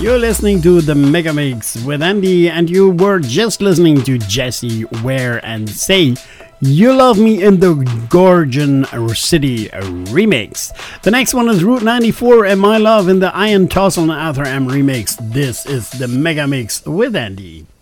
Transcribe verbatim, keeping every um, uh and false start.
You're listening to the Mega Mix with Andy, and you were just listening to Jessie Ware and Say You Love Me in the Gorgon City remix. The next one is Route ninety-four and My Love in the Ian Tossel and Arthur M remix. This is the Mega Mix with Andy.